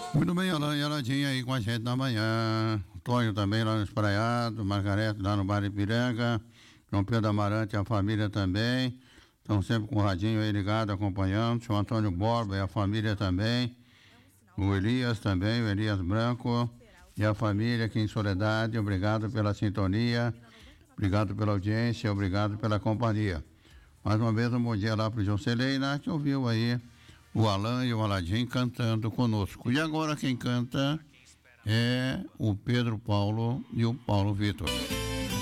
Muito bem, Alan e Aladinha aí com a gente na manhã. Tonho também lá no Espraiado, Margarete lá no Bar Ipiranga, João Pedro Amarante e a família também. Estão sempre com o radinho aí ligado, acompanhando. O Antônio Borba e a família também. O Elias também, o Elias Branco e a família aqui em Soledade. Obrigado pela sintonia, obrigado pela audiência, obrigado pela companhia. Mais uma vez um bom dia lá para o Joceleina, que ouviu aí o Alan e o Aladim cantando conosco. E agora quem canta é o Pedro Paulo e o Paulo Vitor.